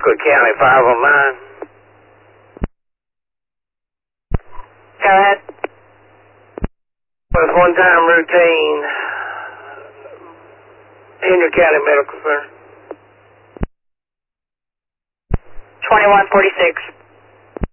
Euclid County, 509. Go ahead. With one-time routine, Henry County Medical Center. 2146.